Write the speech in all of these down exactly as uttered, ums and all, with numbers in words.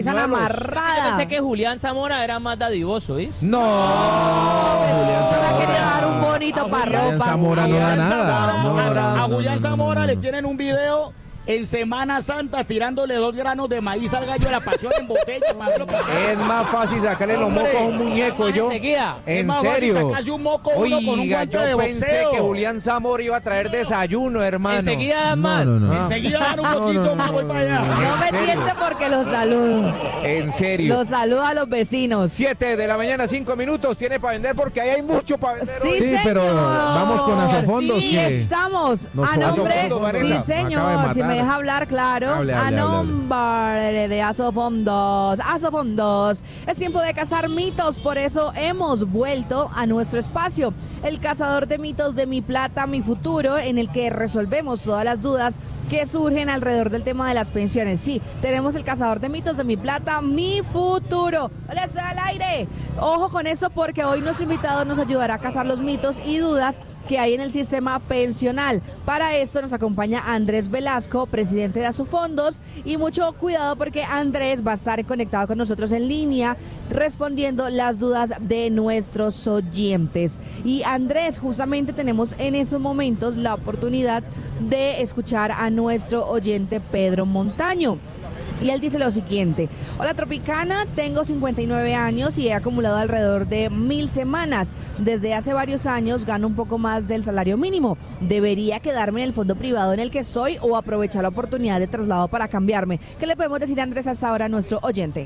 esa amarrada. Yo pensé que Julián Zamora era más dadivoso, ¿ves? No, Julián Zamora quería Zamora. dar un bonito para Julián ropa. Zamora no da nada. No, a, no, no, a Julián no, no, Zamora no, le no. tienen un video en Semana Santa tirándole dos granos de maíz al gallo de la pasión en botella. Pablo, Es más fácil sacarle los Hombre, mocos a un muñeco, yo. enseguida. Es En más fácil serio. sacarse un moco uno con un Oiga, guante yo de pensé boxeo. que Julián Zamora iba a traer desayuno, hermano. Enseguida dan No, más. no, no. Enseguida dan un No, poquito no, no, más, voy no, para allá. no, no. No me ¿En serio? tiente porque los saludo. En serio. Los saludo a los vecinos. Siete de la mañana, cinco minutos. Tiene para vender porque ahí hay mucho para vender. Sí, hoy. Sí, pero señor. vamos con Asofondos, Sí, que estamos. nos A cobró nombre, Asofondos, Vanessa. sí Me acaba de señor, si me matar. deja hablar, claro. Hable, a hable, hable, hable. nombre de Asofondos. Asofondos. Es tiempo de cazar mitos, por eso hemos vuelto a nuestro espacio. El cazador de mitos de Mi Plata, Mi Futuro, en el que resolvemos todas las dudas que surgen alrededor del tema de las pensiones. Sí, tenemos el cazador de mitos de Mi Plata, Mi Futuro. Hola, estoy al aire. Ojo con eso porque hoy nuestro invitado nos ayudará a cazar los mitos y dudas que hay en el sistema pensional. Para esto nos acompaña Andrés Velasco, presidente de Asofondos, y mucho cuidado porque Andrés va a estar conectado con nosotros en línea respondiendo las dudas de nuestros oyentes. Y Andrés, justamente tenemos en esos momentos la oportunidad de escuchar a nuestro oyente Pedro Montaño. Y él dice lo siguiente: hola Tropicana, tengo cincuenta y nueve años y he acumulado alrededor de mil semanas. Desde hace varios años gano un poco más del salario mínimo. ¿Debería quedarme en el fondo privado en el que estoy o aprovechar la oportunidad de traslado para cambiarme? ¿Qué le podemos decir, Andrés, hasta ahora a nuestro oyente?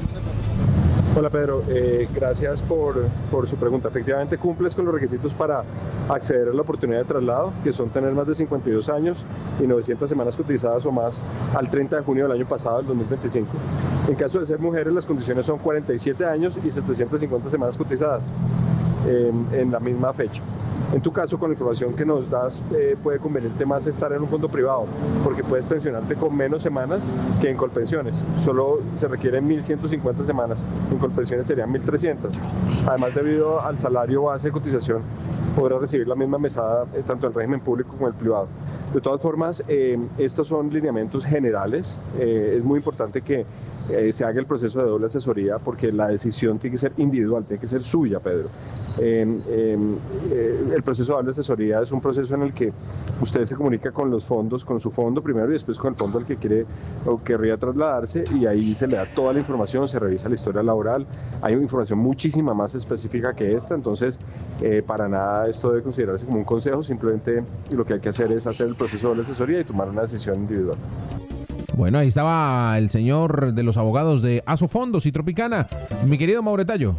Hola Pedro, eh, gracias por, por su pregunta. Efectivamente cumples con los requisitos para acceder a la oportunidad de traslado, que son tener más de cincuenta y dos años y novecientas semanas cotizadas o más al treinta de junio del año pasado, del dos mil veinticinco. En caso de ser mujeres, las condiciones son cuarenta y siete años y setecientas cincuenta semanas cotizadas eh, en la misma fecha. En tu caso, con la información que nos das, eh, puede convenirte más estar en un fondo privado, porque puedes pensionarte con menos semanas que en Colpensiones. Solo se requieren mil ciento cincuenta semanas, en Colpensiones serían mil trescientas. Además, debido al salario base de cotización, podrás recibir la misma mesada eh, tanto en el régimen público como en el privado. De todas formas, eh, estos son lineamientos generales. Eh, es muy importante que eh, se haga el proceso de doble asesoría, porque la decisión tiene que ser individual, tiene que ser suya, Pedro. Eh, eh, eh, el proceso de doble asesoría es un proceso en el que usted se comunica con los fondos, con su fondo primero y después con el fondo al que quiere o querría trasladarse, y ahí se le da toda la información, se revisa la historia laboral. Hay una información muchísima más específica que esta, entonces eh, para nada esto debe considerarse como un consejo, simplemente lo que hay que hacer es hacer el proceso de doble asesoría y tomar una decisión individual. Bueno, ahí estaba el señor de los abogados de Asofondos y Tropicana, mi querido Mauretallo.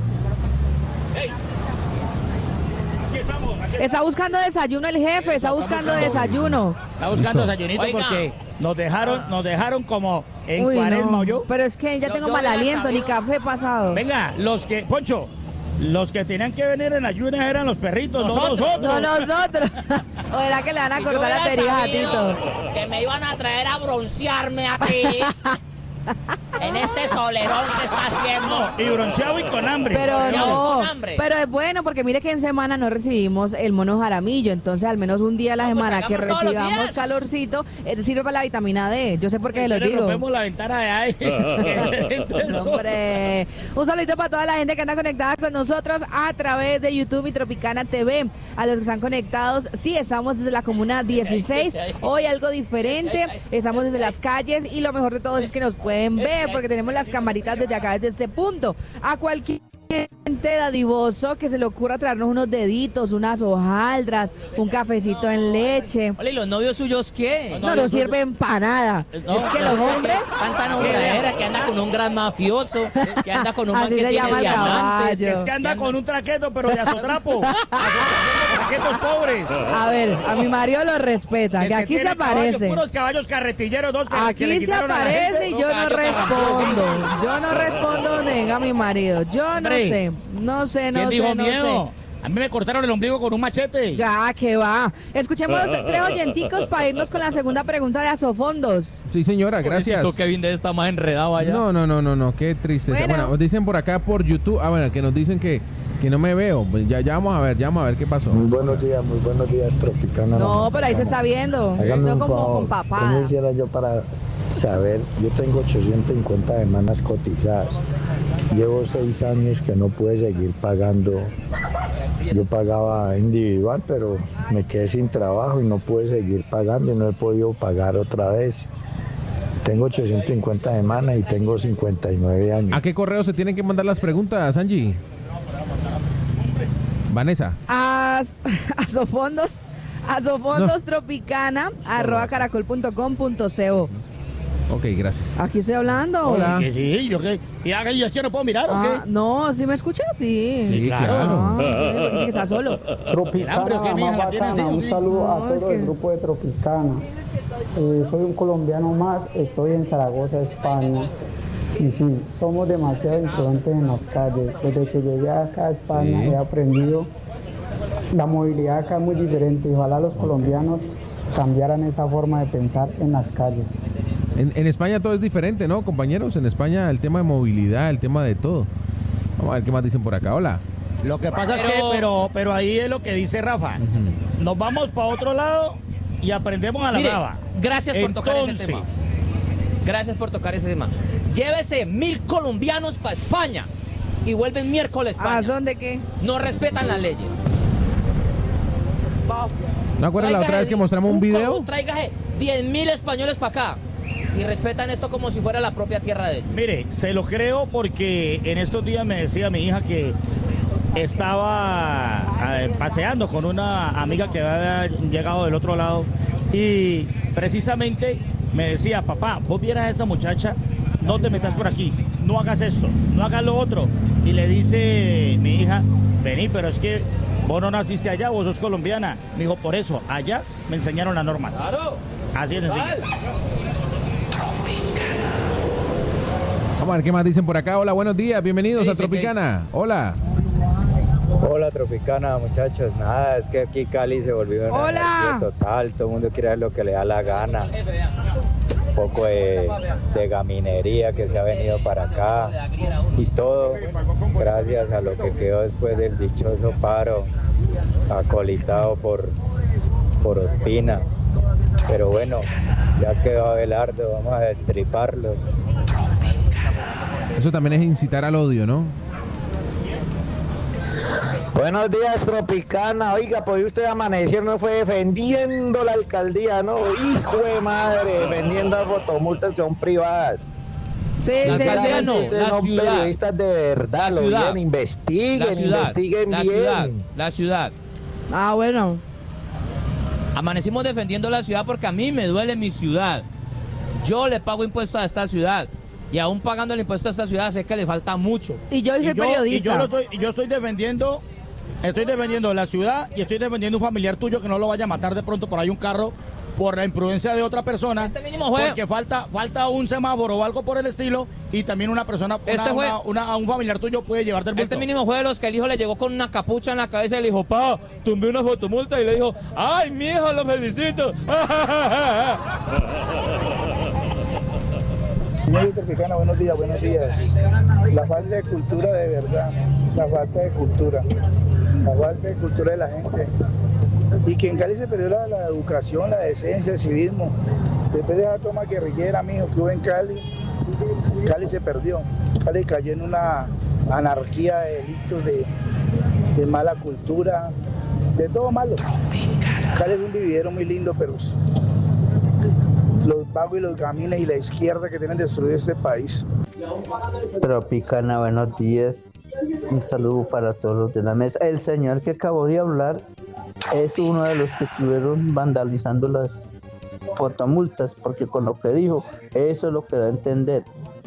Está buscando desayuno el jefe, está buscando desayuno. Está buscando Listo. desayunito Oiga. porque nos dejaron, nos dejaron como en Uy, cuaresma, no. ¿yo? Pero es que ya Yo- tengo yo mal hubiera aliento, ni sabido. café pasado. Venga, los que, Poncho, los que tenían que venir en ayunas eran los perritos, Nosotros. no nosotros. No nosotros. ¿O era que le van a Si yo cortar la hubiera perija a sabido Tito? que me iban a traer a broncearme aquí en este solerón que está haciendo. Y bronceado y con hambre. Pero Bronceado no, con hambre. pero es bueno porque mire que en semana no recibimos el mono jaramillo, entonces al menos un día a la No, pues semana que hagamos todos los recibamos días. calorcito, eh, sirve para la vitamina D. Yo sé por qué lo Entonces digo. rompemos la ventana de ahí. Que entre el sol. Hombre, un saludito para toda la gente que anda conectada con nosotros a través de YouTube y Tropicana T V. A los que están conectados, sí, estamos desde la Comuna dieciséis. Hoy algo diferente, estamos desde las calles y lo mejor de todo es que nos pueden ver porque tenemos las camaritas desde acá, desde este punto. A cualquier gente dadivoso que se le ocurra traernos unos deditos, unas hojaldras, un cafecito en leche. Oye, ¿y los novios suyos qué? No nos sirven para nada. No, Es que los hombres... Tanta nombradera, que anda con un gran mafioso, que anda con un man Así que se tiene llama el diamantes. caballo. Es que anda con un traqueto, pero de azotrapo. Traquetos pobres. A ver, a mi marido lo respeta, que El aquí se tiene caballos, aparece. Puros caballos carretilleros, dos que, que le Aquí se quitaron a la aparece gente. y yo no Caballo respondo. Yo no respondo donde venga mi marido. Yo no Hombre. sé. No sé, no ¿Quién sé, dijo no miedo? sé. A mí me cortaron el ombligo con un machete. Ya, que va. Escuchemos tres oyenticos para irnos con la segunda pregunta de Asofondos. Sí, señora, gracias. Pobrecito Kevin de está más enredado allá. No, no, no, no, no, qué tristeza. Bueno. Bueno, dicen por acá por YouTube, ah, bueno, que nos dicen que, que no me veo. Pues ya, ya vamos a ver, ya vamos a ver qué pasó. Muy buenos días, muy buenos días, Tropicana. No, pero ahí se está viendo. Hágame Yo un como favor, con ¿cómo papá. hiciera yo para saber, yo tengo ochocientas cincuenta semanas cotizadas. Llevo seis años que no pude seguir pagando. Yo pagaba individual, pero me quedé sin trabajo y no pude seguir pagando y no he podido pagar otra vez. Tengo ochocientas cincuenta semanas y tengo cincuenta y nueve años. ¿A qué correo se tienen que mandar las preguntas, Angie? Vanessa. A Asofondos, Asofondos Tropicana, arroba caracol punto com punto co. Ok, gracias. Aquí estoy hablando. Hola. Que sí, yo que y haga yo que no puedo mirar, ¿o Ah, qué? no, ¿sí me escuchas? Sí. Sí, claro. Ah, sí, porque dice que está solo. Tropicana, pero que mi hija la tiene así, Un ¿sí? saludo No, a todo es que- el grupo de Tropicana. Eh, soy un colombiano más, estoy en Zaragoza, España. Y sí, somos demasiado imprudentes en las calles. Desde que llegué acá a España Sí. he aprendido, la movilidad acá es muy diferente. Y ojalá los colombianos cambiaran esa forma de pensar en las calles. En, en España todo es diferente, ¿no, compañeros? En España el tema de movilidad, el tema de todo. Vamos a ver qué más dicen por acá. Hola. Lo que pasa es que, Pero- pero, pero ahí es lo que dice Rafa. Nos vamos para otro lado y aprendemos a la Mire, brava. gracias por tocar ese Entonces, tema. Gracias por tocar ese tema. Llévese mil colombianos para España y vuelven miércoles a ¿A España. son de qué? No respetan las leyes. ¿No acuerdas la otra vez que mostramos un video? Tráigase diez mil españoles para acá y respetan esto como si fuera la propia tierra de ellos. Mire, se lo creo porque en estos días me decía mi hija que estaba eh, paseando con una amiga que había llegado del otro lado y precisamente me decía, papá, vos vieras a esa muchacha, no te metas por aquí, no hagas esto, no hagas lo otro. Y le dice mi hija, vení, pero es que vos no naciste allá, vos sos colombiana. Me dijo, por eso, allá me enseñaron las normas. Claro. Así es sencillo. Vamos a ver qué más dicen por acá. Hola, buenos días, bienvenidos ¿Qué a dice? Tropicana. Hola. Hola Tropicana, muchachos. Nada, es que aquí Cali se volvió una Hola. anarquía total. Todo el mundo quiere hacer lo que le da la gana. Un poco de, de gaminería que se ha venido para acá y todo gracias a lo que quedó después del dichoso paro acolitado por, por Ospina. Pero bueno, ya quedó Abelardo, vamos a destriparlos. Eso también es incitar al odio, ¿no? Buenos días, Tropicana. Oiga, pues usted amanecer no fue defendiendo la alcaldía, ¿no? Hijo de madre, defendiendo a fotomultas que son privadas. Sí, La sí, ciudad sí. no, Ustedes la son ciudad. periodistas de verdad, La lo ciudad. bien, investiguen, La ciudad, investiguen la bien. ciudad, la ciudad. Ah, bueno. Amanecimos defendiendo la ciudad porque a mí me duele mi ciudad. Yo le pago impuestos a esta ciudad y aún pagando el impuesto a esta ciudad sé que le falta mucho. Y yo soy Y yo, y periodista. yo, lo estoy, y yo estoy defendiendo, estoy defendiendo la ciudad y estoy defendiendo un familiar tuyo que no lo vaya a matar de pronto por ahí un carro por la imprudencia de otra persona. Este mínimo juez. Porque falta, falta un semáforo o algo por el estilo y también una persona, una, Este juez. una- una- un familiar tuyo puede llevarte el bulto. Este mínimo fue de los que el hijo le llegó con una capucha en la cabeza y le dijo, pa, tumbé una fotomulta y le dijo, ay, mi hijo, lo felicito. Señor Tropicana, buenos días, buenos días. La falta de cultura de verdad, la falta de cultura, la falta de cultura de la gente. Y que en Cali se perdió la, la educación, la decencia, el civismo. Después de la toma guerrillera, mijo, que hubo en Cali, Cali se perdió. Cali cayó en una anarquía de delitos, de, de mala cultura, de todo malo. Cali es un vividero muy lindo, pero los vagos y los gamines y la izquierda que tienen destruido este país. Tropicana, buenos días. Un saludo para todos los de la mesa. El señor que acabó de hablar es uno de los que estuvieron vandalizando las fotomultas, porque con lo que dijo, eso es lo que da a entender.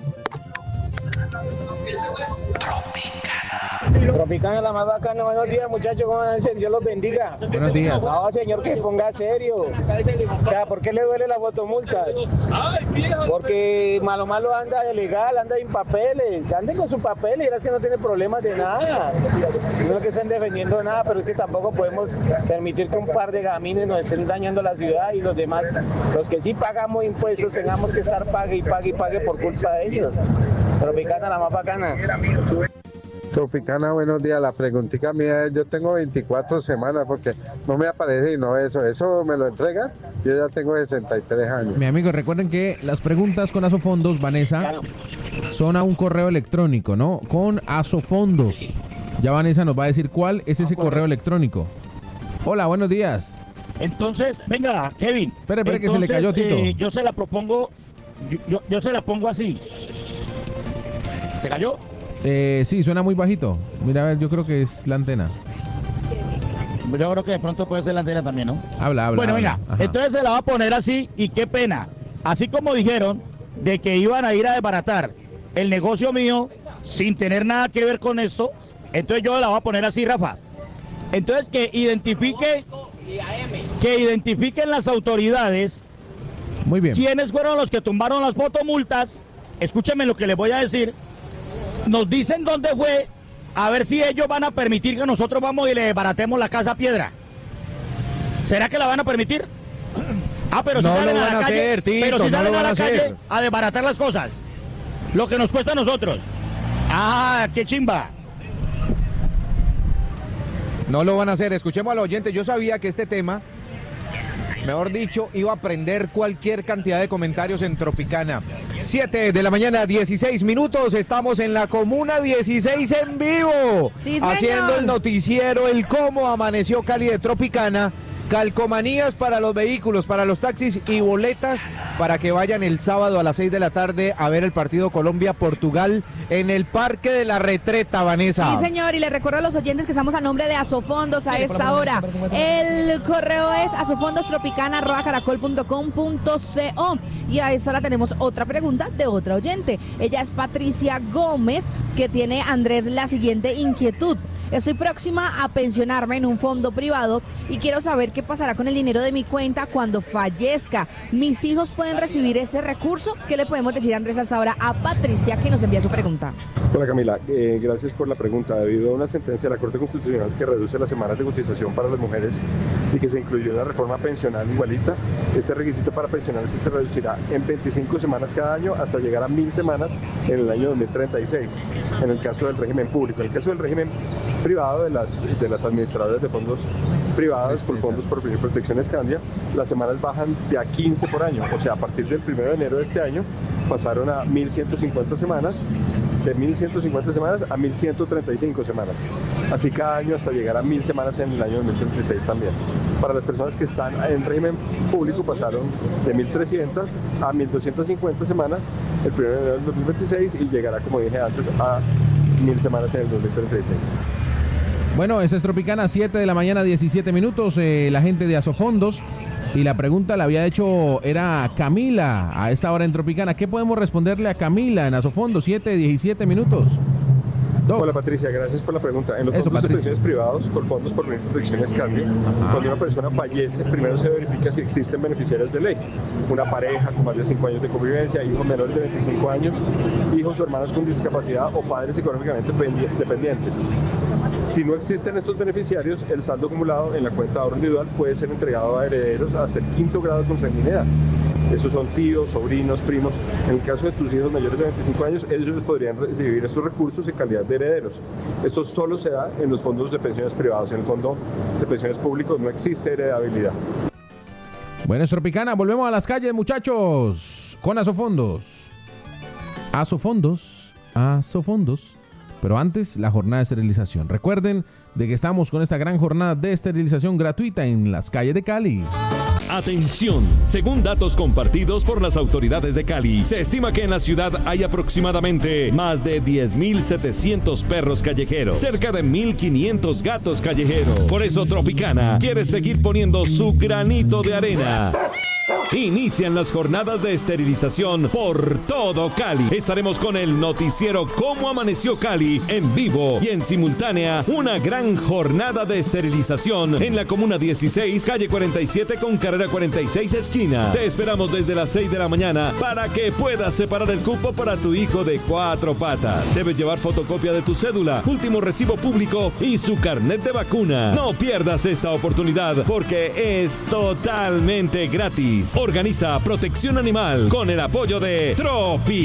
Tropicana, la más bacana. Buenos días, muchachos, ¿cómo andan? Dios los bendiga. Buenos días. No, señor, que ponga serio. O sea, ¿por qué le duele la fotomulta? Porque malo malo anda de legal, anda sin papeles. Anden con sus papeles y es que no tiene problemas de nada. No es que estén defendiendo nada, pero es que tampoco podemos permitir que un par de gamines nos estén dañando la ciudad y los demás, los que sí pagamos impuestos, tengamos que estar pague y pague y pague por culpa de ellos. Tropicana, la más bacana. Tropicana, buenos días. La preguntita mía es, yo tengo veinticuatro semanas porque no me aparece y no eso. ¿Eso me lo entregan? Yo ya tengo sesenta y tres años. Mi amigo, recuerden que las preguntas con Asofondos, Vanessa, son a un correo electrónico, ¿no? Con Asofondos. Ya Vanessa nos va a decir cuál es ese correo electrónico. Hola, buenos días. Entonces, venga, Kevin. Espere, espere, que se le Entonces, cayó, Tito. eh, yo se la propongo, yo, yo, yo se la pongo así. ¿Se cayó? Eh, sí, suena muy bajito. Mira, a ver, yo creo que es la antena. Yo creo que de pronto puede ser la antena también, ¿no? Habla, habla. Bueno, habla. venga, Ajá. entonces se la va a poner así y qué pena. Así como dijeron de que iban a ir a desbaratar el negocio mío sin tener nada que ver con esto, entonces yo la voy a poner así, Rafa. Entonces que identifique, que identifiquen las autoridades. Muy bien. ¿Quiénes fueron los que tumbaron las fotomultas? Escúchenme lo que les voy a decir. Nos dicen dónde fue, a ver si ellos van a permitir que nosotros vamos y le desbaratemos la casa a piedra. ¿Será que la van a permitir? Ah, pero si No salen lo a van la a calle, hacer, Tito, pero si no salen lo a van la a calle hacer. a desbaratar las cosas. Lo que nos cuesta a nosotros. Ah, qué chimba. No lo van a hacer. Escuchemos al oyente. Yo sabía que este tema, mejor dicho, iba a prender cualquier cantidad de comentarios en Tropicana. siete de la mañana, dieciséis minutos. Estamos en la Comuna dieciséis en vivo. Sí, señor. Haciendo el noticiero, el cómo amaneció Cali de Tropicana. Calcomanías para los vehículos, para los taxis y boletas para que vayan el sábado a las seis de la tarde a ver el partido Colombia-Portugal en el Parque de la Retreta, Vanessa. Sí, señor, y le recuerdo a los oyentes que estamos a nombre de Asofondos a esta hora. El correo es asofondostropicana arroba caracol punto com punto co y a esta hora tenemos otra pregunta de otra oyente. Ella es Patricia Gómez, que tiene, Andrés, la siguiente inquietud. Estoy próxima a pensionarme en un fondo privado y quiero saber qué pasará con el dinero de mi cuenta cuando fallezca. ¿Mis hijos pueden recibir ese recurso? ¿Qué le podemos decir, Andrés, hasta ahora a Patricia, que nos envía su pregunta? Hola Camila, eh, gracias por la pregunta. Debido a una sentencia de la Corte Constitucional que reduce las semanas de cotización para las mujeres y que se incluyó en la reforma pensional igualita, este requisito para pensionarse se reducirá en veinticinco semanas cada año hasta llegar a mil semanas en el año dos mil treinta y seis, en el caso del régimen público. En el caso del régimen privado de las, de las administradoras de fondos privados por fondos por protección Escandia, las semanas bajan de a quince por año, o sea, a partir del primero de enero de este año pasaron a mil ciento cincuenta semanas, de mil ciento cincuenta semanas a mil ciento treinta y cinco semanas, así cada año hasta llegar a mil semanas en el año dos mil treinta y seis también. Para las personas que están en régimen público pasaron de mil trescientas a mil doscientas cincuenta semanas el primero de enero del dos mil veintiséis y llegará, como dije antes, a mil semanas en el dos mil treinta y seis. Bueno, esta es Tropicana, siete de la mañana, diecisiete minutos, eh, la gente de Asofondos. Y la pregunta la había hecho, era Camila, a esta hora en Tropicana. ¿Qué podemos responderle a Camila en Asofondos, siete, diecisiete minutos? Doc. Hola Patricia, gracias por la pregunta. En los Eso, fondos Patricia. de pensiones privados, por fondos por protección Escandia, cuando una persona fallece, primero se verifica si existen beneficiarios de ley. Una pareja con más de cinco años de convivencia, hijos menores de veinticinco años, hijos o hermanos con discapacidad o padres económicamente dependientes. Si no existen estos beneficiarios, el saldo acumulado en la cuenta de ahorro individual puede ser entregado a herederos hasta el quinto grado de consanguinidad. Esos son tíos, sobrinos, primos. En el caso de tus hijos mayores de veinticinco años, ellos podrían recibir esos recursos en calidad de herederos. Esto solo se da en los fondos de pensiones privados. En el fondo de pensiones públicos no existe heredabilidad. Bueno, es Tropicana, volvemos a las calles, muchachos, con Asofondos. Asofondos, Asofondos. Pero antes, la jornada de esterilización. Recuerden de que estamos con esta gran jornada de esterilización gratuita en las calles de Cali. Atención, según datos compartidos por las autoridades de Cali, se estima que en la ciudad hay aproximadamente más de diez mil setecientos perros callejeros, cerca de mil quinientos gatos callejeros. Por eso Tropicana quiere seguir poniendo su granito de arena. Inician las jornadas de esterilización por todo Cali. Estaremos con el noticiero Cómo Amaneció Cali en vivo y en simultánea una gran jornada de esterilización en la Comuna dieciséis, calle cuarenta y siete con carrera cuarenta y seis esquina. Te esperamos desde las seis de la mañana para que puedas separar el cupo para tu hijo de cuatro patas. Debes llevar fotocopia de tu cédula, último recibo público y su carnet de vacuna. No pierdas esta oportunidad porque es totalmente gratis. Organiza Protección Animal con el apoyo de Tropi.